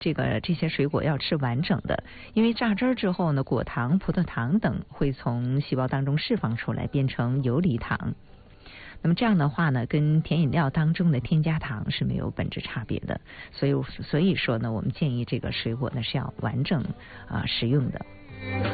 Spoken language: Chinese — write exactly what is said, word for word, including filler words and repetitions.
这个这些水果要吃完整的，因为榨汁儿之后呢，果糖、葡萄糖等会从细胞当中释放出来，变成游离糖。那么这样的话呢，跟甜饮料当中的添加糖是没有本质差别的。所以所以说呢，我们建议这个水果呢是要完整啊、呃、食用的。